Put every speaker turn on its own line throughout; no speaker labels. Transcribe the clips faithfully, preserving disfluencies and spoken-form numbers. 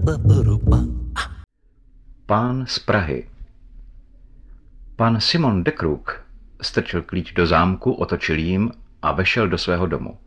Pán z Prahy. Pan Simon de Kruk strčil klíč do zámku, otočil jím a vešel do svého domu.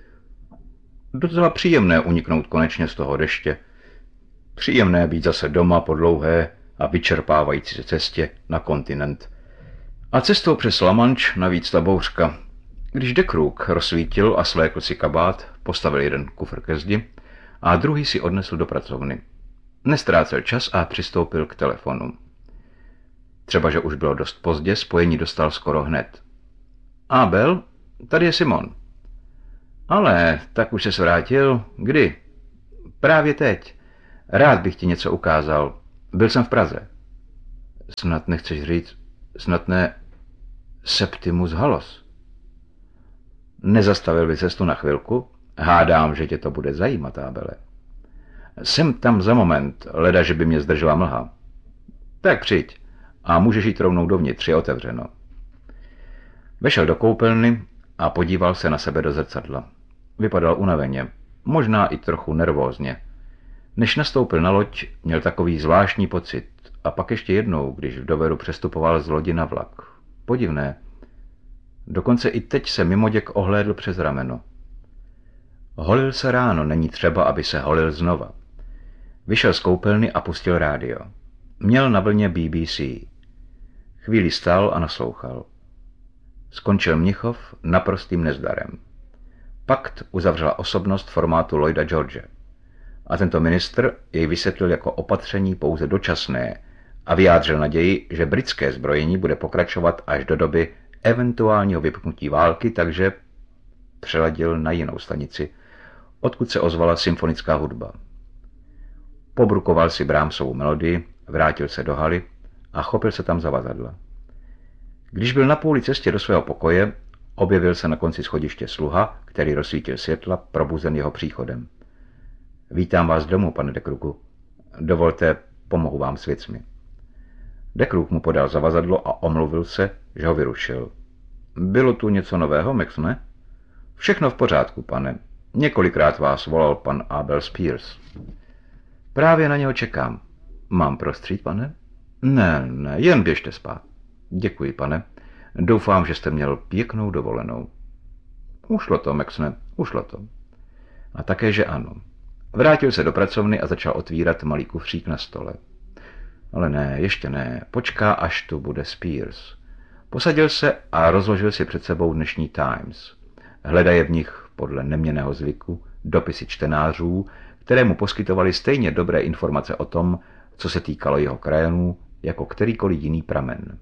Docela příjemné uniknout konečně z toho deště. Příjemné být zase doma po dlouhé a vyčerpávající cestě na kontinent. A cestou přes La Manche navíc ta bouřka. Když de Kruk rozsvítil a svlékl si kabát, postavil jeden kufr ke zdi a druhý si odnesl do pracovny. Nestrácel čas a přistoupil k telefonu. Třeba, že už bylo dost pozdě, spojení dostal skoro hned. Abel, tady je Simon. Ale, tak už se vrátil. Kdy? Právě teď. Rád bych ti něco ukázal. Byl jsem v Praze. Snad nechceš říct, snad ne Septimus Halos. Nezastavil by cestu na chvilku? Hádám, že tě to bude zajímat, Abele. Jsem tam za moment, leda, že by mě zdržela mlha. Tak přijď a můžeš jít rovnou dovnitř, je otevřeno. Vešel do koupelny a podíval se na sebe do zrcadla. Vypadal unaveně, možná i trochu nervózně. Než nastoupil na loď, měl takový zvláštní pocit a pak ještě jednou, když v Doveru přestupoval z lodi na vlak. Podivné. Dokonce i teď se mimoděk ohlédl přes rameno. Holil se ráno, není třeba, aby se holil znova. Vyšel z koupelny a pustil rádio. Měl na vlně B B C. Chvíli stál a naslouchal. Skončil Mnichov naprostým nezdarem. Pakt uzavřela osobnost formátu Lloyda George. A tento ministr jej vysvětlil jako opatření pouze dočasné a vyjádřil naději, že britské zbrojení bude pokračovat až do doby eventuálního vypuknutí války, takže přeladil na jinou stanici, odkud se ozvala symfonická hudba. Pobrukoval si Brahmsovu melodii, vrátil se do haly a chopil se tam zavazadla. Když byl na půli cestě do svého pokoje, objevil se na konci schodiště sluha, který rozsvítil světla, probuzen jeho příchodem. Vítám vás domů, pane de Kruku. Dovolte, pomohu vám s věcmi. De Kruk mu podal zavazadlo a omluvil se, že ho vyrušil. Bylo tu něco nového, Maxne? Všechno v pořádku, pane. Několikrát vás volal pan Abel Spears. Právě na něho čekám. Mám prostřít, pane? Ne, ne, jen běžte spát. Děkuji, pane. Doufám, že jste měl pěknou dovolenou. Ušlo to, Maxne, ušlo to. A také, že ano. Vrátil se do pracovny a začal otvírat malý kufřík na stole. Ale ne, ještě ne, počká, až tu bude Spears. Posadil se a rozložil si před sebou dnešní Times. Hledaje v nich, podle neměnného zvyku, dopisy čtenářů, které mu poskytovali stejně dobré informace o tom, co se týkalo jeho krajanů, jako kterýkoliv jiný pramen.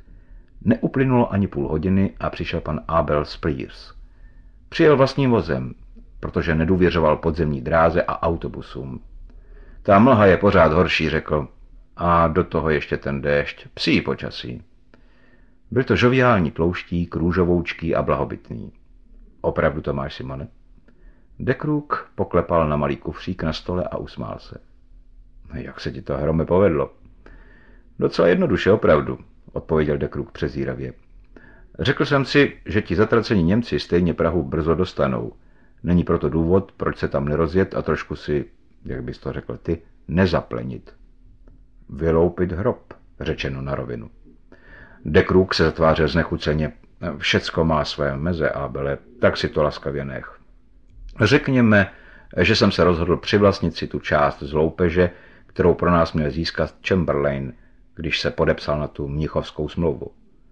Neuplynulo ani půl hodiny a přišel pan Abel Spears. Přijel vlastním vozem, protože nedůvěřoval podzemní dráze a autobusům. Ta mlha je pořád horší, řekl, a do toho ještě ten déšť, psí počasí. Byl to žoviální tlouštík, růžovoučký a blahobytný. Opravdu to máš, Simone? De Kruk poklepal na malý kufřík na stole a usmál se. Jak se ti to, Hrome, povedlo? Docela jednoduše, opravdu, odpověděl de Kruk přezíravě. Řekl jsem si, že ti zatracení Němci stejně Prahu brzo dostanou. Není proto důvod, proč se tam nerozjet a trošku si, jak bys to řekl ty, nezaplenit. Vyloupit hrob, řečeno na rovinu. De Kruk se zatvářel znechuceně. Všecko má své meze, Abele, tak si to laskavě nech. Řekněme, že jsem se rozhodl přivlastnit si tu část z loupeže, kterou pro nás měl získat Chamberlain, když se podepsal na tu mnichovskou smlouvu.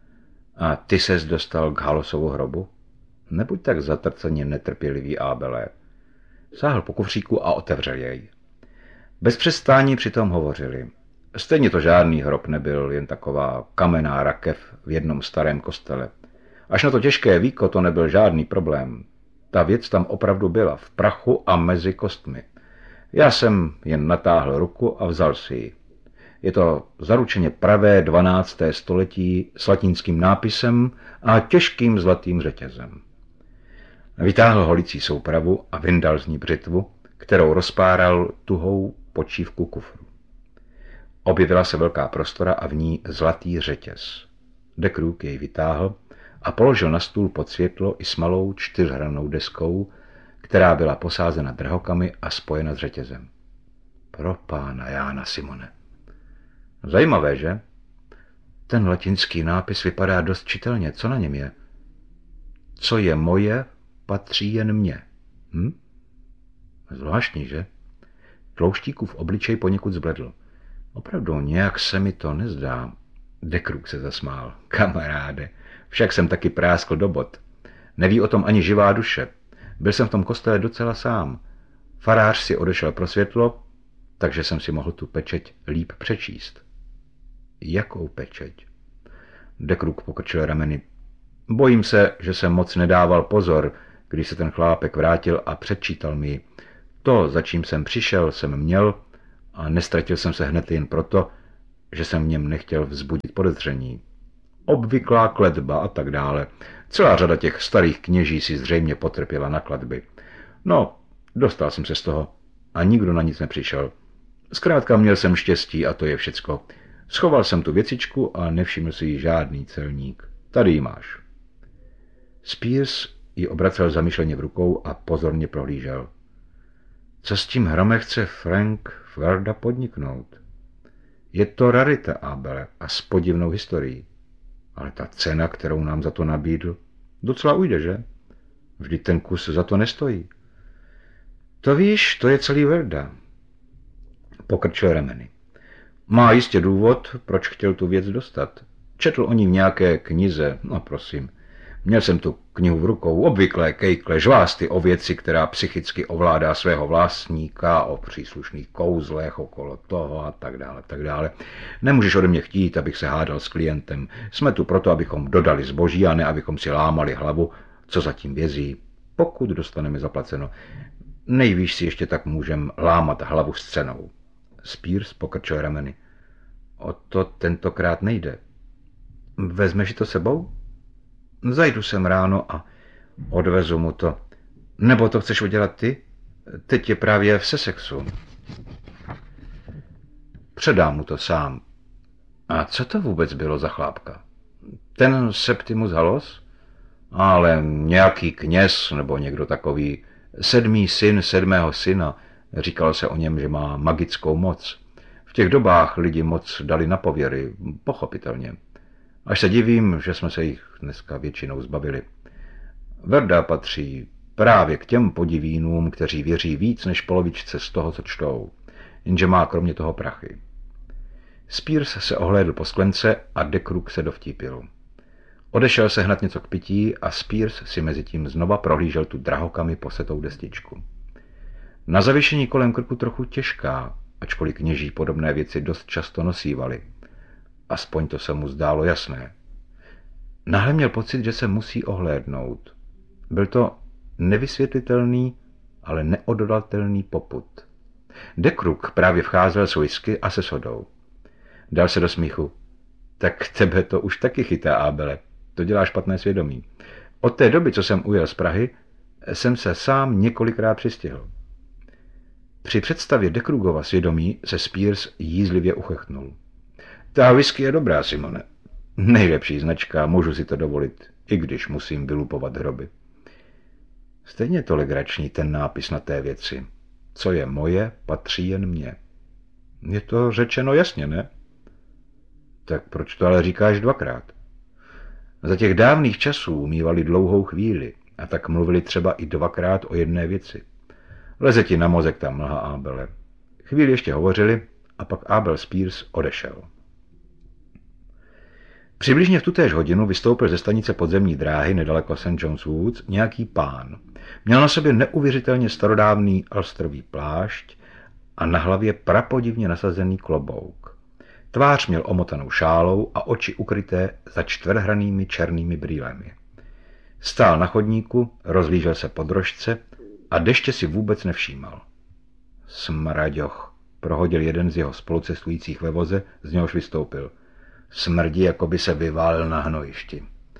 A ty ses dostal k Halosovu hrobu? Nebuď tak zatrceně netrpělivý, Abele. Sáhl po kufříku a otevřel jej. Bez přestání přitom hovořili. Stejně to žádný hrob nebyl, jen taková kamenná rakev v jednom starém kostele. Až na to těžké víko to nebyl žádný problém. Ta věc tam opravdu byla, v prachu a mezi kostmi. Já jsem jen natáhl ruku a vzal si ji. Je to zaručeně pravé dvanácté století s latinským nápisem a těžkým zlatým řetězem. Vytáhl holicí soupravu a vyndal z ní břitvu, kterou rozpáral tuhou počívku kufru. Objevila se velká prostora a v ní zlatý řetěz. De Kruk jej vytáhl a položil na stůl pod světlo i s malou čtyřhrannou deskou, která byla posázena drahokamy a spojena s řetězem. Pro pána Jána, Simone. Zajímavé, že? Ten latinský nápis vypadá dost čitelně. Co na něm je? Co je moje, patří jen mně. Hm? Zvláštní, že? Tlouštíkův obličej poněkud zbledl. Opravdu, nějak se mi to nezdá. De Kruk se zasmál. Kamaráde, však jsem taky práskl do bod. Neví o tom ani živá duše. Byl jsem v tom kostele docela sám. Farář si odešel pro světlo, takže jsem si mohl tu pečeť líp přečíst. Jakou pečeť? De Kruk pokrčil rameny. Bojím se, že jsem moc nedával pozor, když se ten chlápek vrátil a předčítal mi. To, za čím jsem přišel, jsem měl a nestratil jsem se hned jen proto, že jsem v něm nechtěl vzbudit podezření. Obvyklá kletba a tak dále. Celá řada těch starých kněží si zřejmě potrpěla na kletby. No, dostal jsem se z toho a nikdo na nic nepřišel. Zkrátka měl jsem štěstí a to je všecko. Schoval jsem tu věcičku a nevšiml si ji žádný celník. Tady ji máš. Spears ji obracel zamyšleně v rukou a pozorně prohlížel. Co s tím hrome chce Frank Verda podniknout? Je to rarita, Abele, a s podivnou historií. Ale ta cena, kterou nám za to nabídl, docela ujde, že? Vždyť ten kus za to nestojí. To víš, to je celý Verda. Pokrčil rameny. Má jistě důvod, proč chtěl tu věc dostat. Četl o ní v nějaké knize, no prosím. Měl jsem tu knihu v rukou, obvyklé kejkle, žvásty o věci, která psychicky ovládá svého vlastníka, o příslušných kouzlech okolo toho a tak dále, tak dále. Nemůžeš ode mě chtít, abych se hádal s klientem. Jsme tu proto, abychom dodali zboží a ne abychom si lámali hlavu, co zatím vězí, pokud dostaneme zaplaceno. Nejvíš si ještě tak můžem lámat hlavu s cenou. Spears pokrčil rameny. O to tentokrát nejde. Vezmeš to sebou? Zajdu sem ráno a odvezu mu to. Nebo to chceš udělat ty? Teď je právě v Sussexu. Předám mu to sám. A co to vůbec bylo za chlápka? Ten Septimus Halos? Ale nějaký kněz nebo někdo takový. Sedmý syn sedmého syna. Říkalo se o něm, že má magickou moc. V těch dobách lidi moc dali na pověry, pochopitelně. Až se divím, že jsme se jich dneska většinou zbavili. Verda patří právě k těm podivínům, kteří věří víc než polovičce z toho, co čtou, jenže má kromě toho prachy. Spears se ohlédl po sklence a De Kruk se dovtípil. Odešel se hned něco k pití a Spears si mezitím znova prohlížel tu drahokamy posetou destičku. Na zavěšení kolem krku trochu těžká, ačkoliv kněží podobné věci dost často nosívali. Aspoň to se mu zdálo jasné. Náhle měl pocit, že se musí ohlédnout. Byl to nevysvětlitelný, ale neodolatelný popud. De Kruk právě vcházel s whisky a se sodou. Dal se do smíchu. Tak tebe to už taky chytá, Abele. To dělá špatné svědomí. Od té doby, co jsem ujel z Prahy, jsem se sám několikrát přistihl. Při představě De Krugova svědomí se Spears jízlivě uchechnul. Ta whisky je dobrá, Simone. Nejlepší značka, můžu si to dovolit, i když musím vylupovat hroby. Stejně to legrační ten nápis na té věci. Co je moje, patří jen mně. Je to řečeno jasně, ne? Tak proč to ale říkáš dvakrát? Za těch dávných časů mívali dlouhou chvíli a tak mluvili třeba i dvakrát o jedné věci. Leze ti na mozek ta mlha, Abele. Chvíli ještě hovořili a pak Abel Spears odešel. Přibližně v tutéž hodinu vystoupil ze stanice podzemní dráhy nedaleko Saint John's Wood nějaký pán. Měl na sobě neuvěřitelně starodávný alstrový plášť a na hlavě prapodivně nasazený klobouk. Tvář měl omotanou šálou a oči ukryté za čtverhranými černými brýlemi. Stál na chodníku, rozlížel se po drožce a deště si vůbec nevšímal. Smraďoch, prohodil jeden z jeho spolucestujících ve voze, z něhož vystoupil. Smrdí, jako by se vyválil na hnojišti.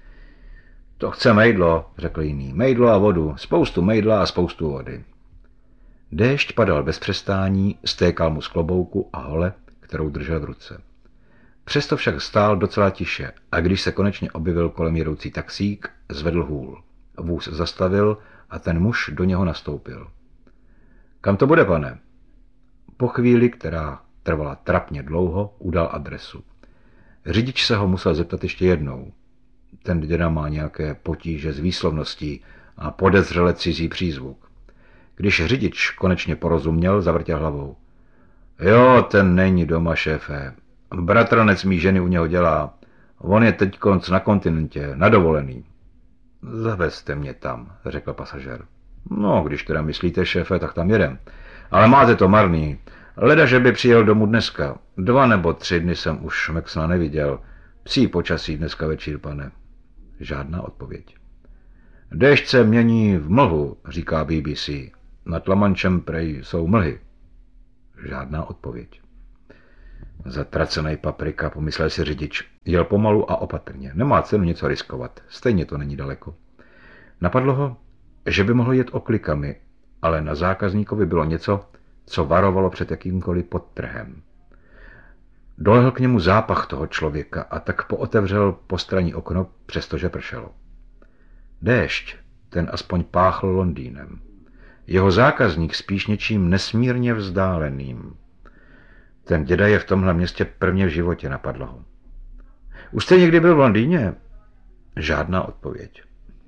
To chce mejdlo, řekl jiný. Mejdlo a vodu, spoustu mejdla a spoustu vody. Déšť padal bez přestání, stékal mu z klobouku a hole, kterou držel v ruce. Přesto však stál docela tiše a když se konečně objevil kolem jedoucí taxík, zvedl hůl. Vůz zastavil a ten muž do něho nastoupil. Kam to bude, pane? Po chvíli, která trvala trapně dlouho, udal adresu. Řidič se ho musel zeptat ještě jednou. Ten děda má nějaké potíže s výslovností a podezřele cizí přízvuk. Když řidič konečně porozuměl, zavrtěl hlavou. Jo, ten není doma, šéfe. Bratranec mý ženy u něho dělá. On je teď konc na kontinentě, na dovolený. Zavezte mě tam, řekl pasažér. No, když teda myslíte, šéfe, tak tam jedem. Ale máte to marný. Leda, že by přijel domů dneska. Dva nebo tři dny jsem už Maxona neviděl. Psí počasí dneska večír, pane. Žádná odpověď. Déšť se mění v mlhu, říká B B C. Nad La Manchem prej jsou mlhy. Žádná odpověď. Zatracený paprika, pomyslel si řidič. Jel pomalu a opatrně. Nemá cenu něco riskovat. Stejně to není daleko. Napadlo ho, že by mohl jet oklikami, ale na zákazníkovi bylo něco, co varovalo před jakýmkoliv podtrhem. Dolehl k němu zápach toho člověka a tak pootevřel postranní okno, přestože pršelo. Déšť, ten aspoň páchl Londýnem. Jeho zákazník spíš něčím nesmírně vzdáleným. Ten děda je v tomhle městě prvně v životě, napadlo ho. Už jste někdy byl v Londýně? Žádná odpověď.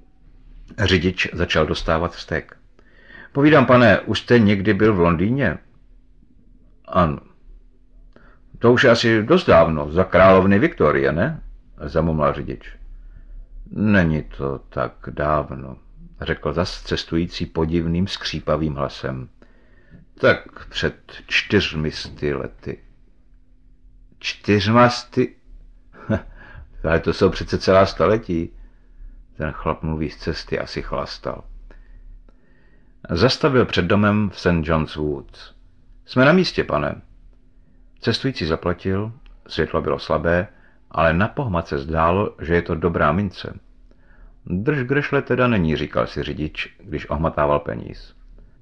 Řidič začal dostávat vztek. Povídám, pane, už jste někdy byl v Londýně? Ano. To už je asi dost dávno, za královny Viktorie, ne? Zamumlal řidič. Není to tak dávno, řekl zas cestující podivným skřípavým hlasem. Tak před čtyřmi sty lety. Čtyřma sty? Ale to jsou přece celá staletí. Ten chlap mluví z cesty, asi chlastal. Zastavil před domem v Saint John's Wood. Jsme na místě, pane. Cestující zaplatil, světlo bylo slabé, ale na pohmat se zdálo, že je to dobrá mince. Drž grešle teda není, říkal si řidič, když ohmatával peníz.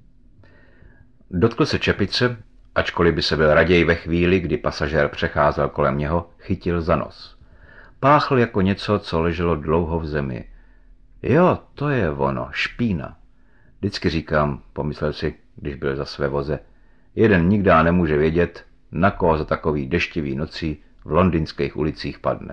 Dotkl se čepice, ačkoliv by se byl raději ve chvíli, kdy pasažér přecházel kolem něho, chytil za nos. Páchl jako něco, co leželo dlouho v zemi. Jo, to je ono, špína. Vždycky říkám, pomyslel si, když byl za své voze, jeden nikdy nemůže vědět, na koho za takový deštivý nocí v londýnských ulicích padne.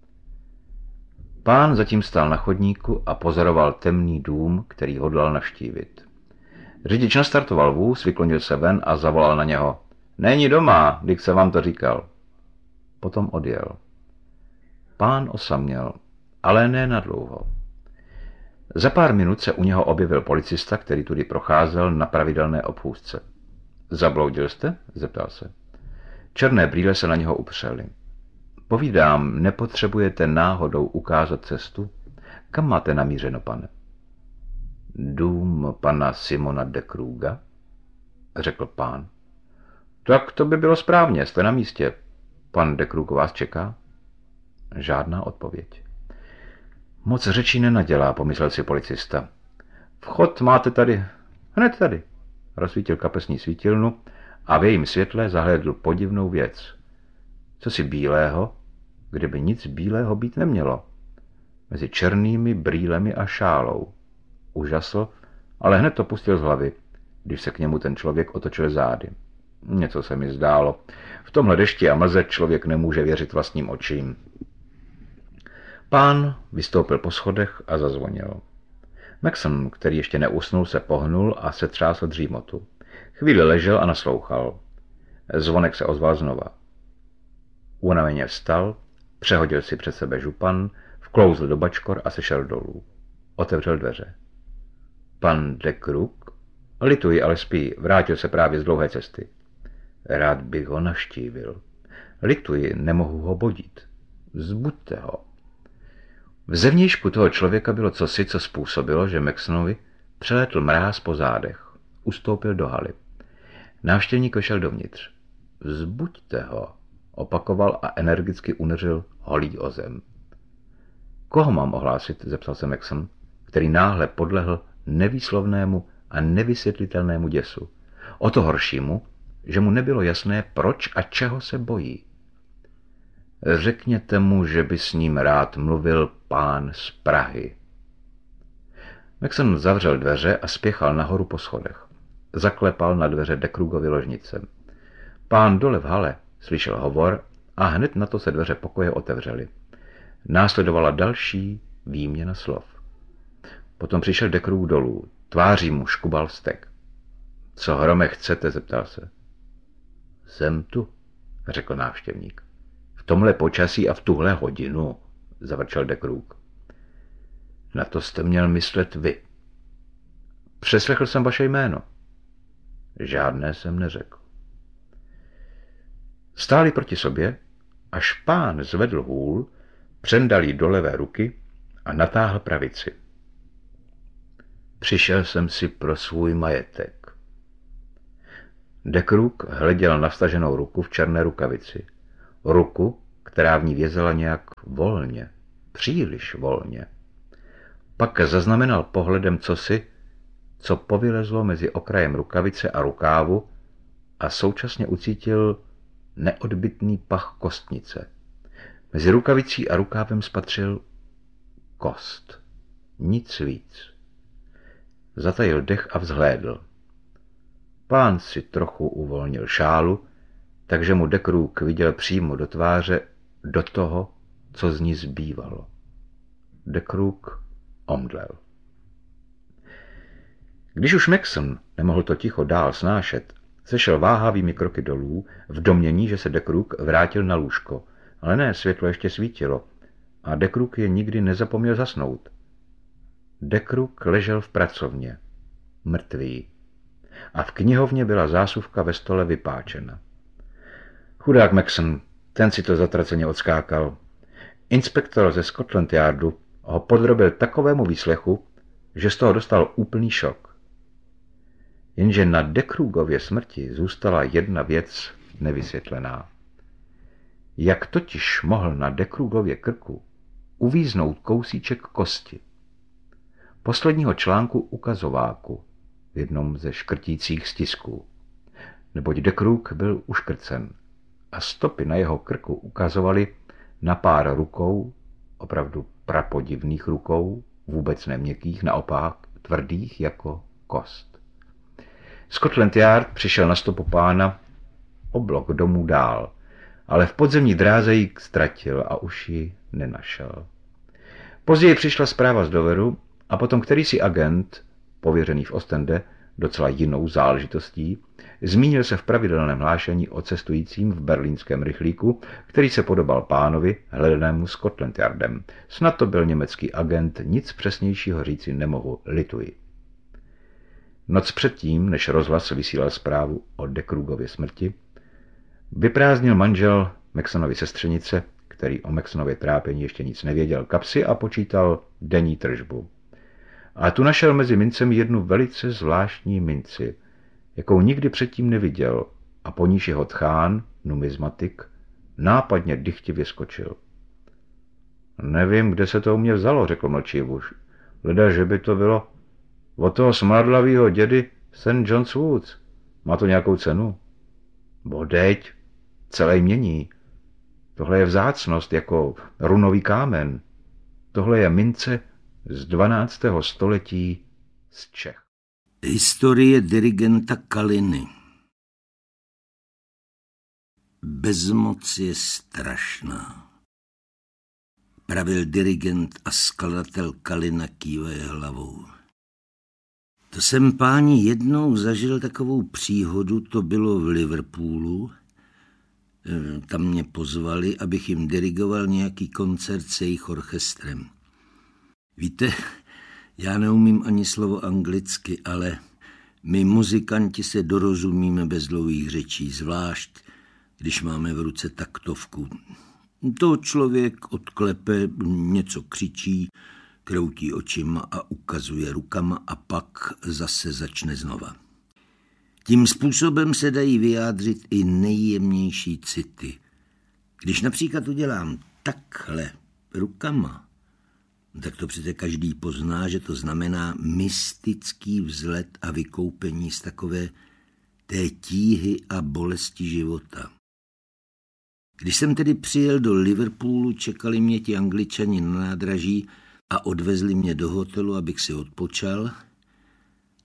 Pán zatím stál na chodníku a pozoroval temný dům, který hodlal navštívit. Řidič nastartoval vůz, vyklonil se ven a zavolal na něho. Není doma, když jsem vám to říkal. Potom odjel. Pán osaměl, ale ne nadlouho. Za pár minut se u něho objevil policista, který tudy procházel na pravidelné obchůzce. Zabloudil jste? Zeptal se. Černé brýle se na něho upřely. Povídám, nepotřebujete náhodou ukázat cestu? Kam máte namířeno, pane? Dům pana Simona de Kruga, řekl pán. Tak to by bylo správně, jste na místě. Pan de Krug vás čeká? Žádná odpověď. Moc řečí nenadělá, pomyslel si policista. Vchod máte tady, hned tady. Rozsvítil kapesní svítilnu a v jejím světle zahlédl podivnou věc. Co si bílého, kdyby nic bílého být nemělo. Mezi černými brýlemi a šálou. Užasl, ale hned to pustil z hlavy, když se k němu ten člověk otočil zády. Něco se mi zdálo. V tomhle dešti a mlze člověk nemůže věřit vlastním očím. Pán vystoupil po schodech a zazvonil. Maxon, který ještě neusnul, se pohnul a setřásl dřímotu. Chvíli ležel a naslouchal. Zvonek se ozval znova. Unaveně vstal, přehodil si před sebe župan, vklouzl do bačkor a sešel dolů. Otevřel dveře. Pan de Krug? Lituji, ale spí, vrátil se právě z dlouhé cesty. Rád bych ho navštívil. Lituji, nemohu ho bodit. Vzbuďte ho. V zevnějšku toho člověka bylo cosi, co způsobilo, že Maxonovi přelétl mráz po zádech. Ustoupil do haly. Návštěvník vešel dovnitř. Vzbuďte ho, opakoval a energicky uneřil holý o zem. Koho mám ohlásit, zeptal se Maxon, který náhle podlehl nevýslovnému a nevysvětlitelnému děsu. O to horšímu, že mu nebylo jasné, proč a čeho se bojí. Řekněte mu, že by s ním rád mluvil pán z Prahy. Maxon zavřel dveře a spěchal nahoru po schodech. Zaklepal na dveře de Krugovy ložnice. Pán dole v hale slyšel hovor a hned na to se dveře pokoje otevřely. Následovala další výměna slov. Potom přišel Dekrůk dolů. Tváří mu škubal vztek. Co, Hrome, chcete, zeptal se. Jsem tu, řekl návštěvník. V tomhle počasí a v tuhle hodinu, zavrčel Dekrůk. Na to jste měl myslet vy. Přeslechl jsem vaše jméno. Žádné jsem neřekl. Stáli proti sobě, až pán zvedl hůl, přendal jí do levé ruky a natáhl pravici. Přišel jsem si pro svůj majetek. Dekrůk hleděl na vstaženou ruku v černé rukavici. Ruku, která v ní vězela nějak volně, příliš volně. Pak zaznamenal pohledem cosi, co povylezlo mezi okrajem rukavice a rukávu a současně ucítil neodbytný pach kostnice. Mezi rukavicí a rukávem spatřil kost. Nic víc. Zatajil dech a vzhlédl. Pán si trochu uvolnil šálu, takže mu Dekrůk viděl přímo do tváře, do toho, co z ní zbývalo. Dekrůk omdlel. Když už Maxon nemohl to ticho dál snášet, sešel váhavými kroky dolů v domnění, že se Dekrůk vrátil na lůžko, ale ne, světlo ještě svítilo a Dekrůk je nikdy nezapomněl zasnout. Dekrůk ležel v pracovně, mrtvý, a v knihovně byla zásuvka ve stole vypáčena. Chudák Maxon, ten si to zatraceně odskákal. Inspektor ze Scotland Yardu ho podrobil takovému výslechu, že z toho dostal úplný šok. Jenže na Dekrůgově smrti zůstala jedna věc nevysvětlená. Jak totiž mohl na Dekrůgově krku uvíznout kousíček kosti? Posledního článku ukazováku v jednom ze škrtících stisků. Neboť Dekrůk byl uškrcen a stopy na jeho krku ukazovaly na pár rukou, opravdu prapodivných rukou, vůbec neměkkých, naopak tvrdých jako kost. Scotland Yard přišel na stopu pána o blok domů dál, ale v podzemní dráze ji ztratil a už ji nenašel. Později přišla zpráva z Doveru a potom kterýsi agent, pověřený v Ostende docela jinou záležitostí, zmínil se v pravidelném hlášení o cestujícím v berlínském rychlíku, který se podobal pánovi hledanému Scotland Yardem. Snad to byl německý agent, nic přesnějšího říci nemohu, lituji. Noc předtím, než rozhlas vysílal zprávu o Dekrůgově smrti, vyprázdnil manžel Maxonovy sestřenice, který o Maxonově trápení ještě nic nevěděl, kapsy a počítal denní tržbu. A tu našel mezi mincemi jednu velice zvláštní minci, jakou nikdy předtím neviděl, a po níž jeho tchán, numizmatik, nápadně dychtivě skočil. Nevím, kde se to u mě vzalo, řekl mlčí muž. Leda, že by to bylo od toho smradlavýho dědy Saint John's Woods. Má to nějakou cenu? Bodeď, celé mění. Tohle je vzácnost, jako runový kámen. Tohle je mince z dvanáctého století z Čech.
Historie dirigenta Kaliny. Bezmoc je strašná. Pravil dirigent a skladatel Kalina kývaje hlavou. To jsem, páni, jednou zažil takovou příhodu, to bylo v Liverpoolu. Tam mě pozvali, abych jim dirigoval nějaký koncert se jejich orchestrem. Víte, já neumím ani slovo anglicky, ale my muzikanti se dorozumíme bez dlouhých řečí, zvlášť když máme v ruce taktovku. To člověk odklepe, něco křičí, kroutí očima a ukazuje rukama a pak zase začne znova. Tím způsobem se dají vyjádřit i nejjemnější city. Když například udělám takhle rukama, tak to přece každý pozná, že to znamená mystický vzlet a vykoupení z takové té tíhy a bolesti života. Když jsem tedy přijel do Liverpoolu, čekali mě ti Angličani na nádraží a odvezli mě do hotelu, abych si odpočal.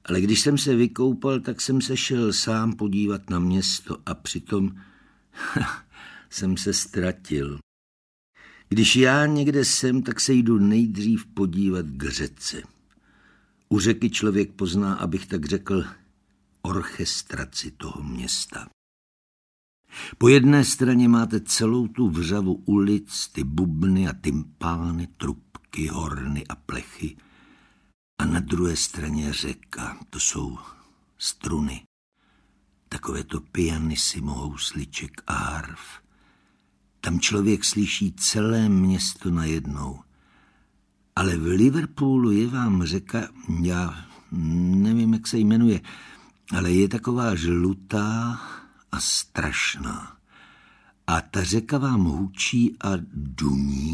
Ale když jsem se vykoupal, tak jsem se šel sám podívat na město a přitom jsem se ztratil. Když já někde jsem, tak se jdu nejdřív podívat k řece. U řeky člověk pozná, abych tak řekl, orchestraci toho města. Po jedné straně máte celou tu vřavu ulic, ty bubny a tympány, trubky, horny a plechy. A na druhé straně řeka, to jsou struny. Takové to pianissimo housliček a harf. Tam člověk slyší celé město najednou. Ale v Liverpoolu je vám řeka, já nevím, jak se jmenuje, ale je taková žlutá a strašná. A ta řeka vám hučí a duní